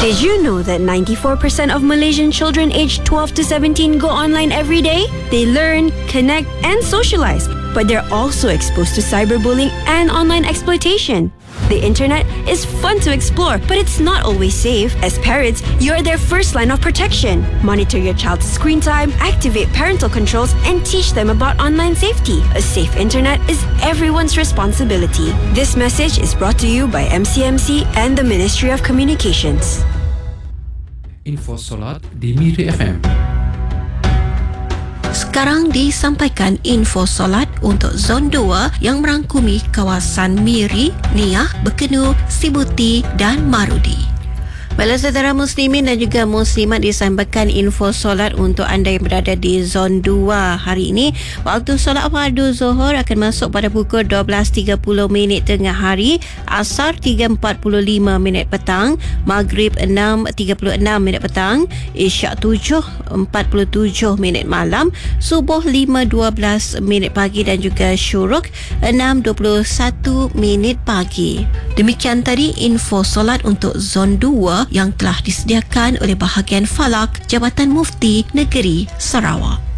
Did you know that 94% of Malaysian children aged 12 to 17 go online every day? They learn, connect, and socialize, but they're also exposed to cyberbullying and online exploitation. The internet is fun to explore, but it's not always safe. As parents, you're their first line of protection. Monitor your child's screen time, activate parental controls, and teach them about online safety. A safe internet is everyone's responsibility. This message is brought to you by MCMC and the Ministry of Communications. Info Solat di Miri FM. Sekarang disampaikan info solat untuk Zon 2 yang merangkumi kawasan Miri, Niah, Bekenu, Sibuti dan Marudi. Baiklah saudara muslimin dan juga muslimat, disampaikan info solat untuk anda yang berada di Zon 2 hari ini. Waktu solat fardu Zuhur akan masuk pada pukul 12.30 tengah hari, Asar 3.45 petang, Maghrib 6.36 petang, Isyak 7.47 malam, Subuh 5.12 pagi dan juga Syuruk 6.21 pagi. Demikian tadi info solat untuk Zon 2 yang telah disediakan oleh bahagian Falak Jabatan Mufti Negeri Sarawak.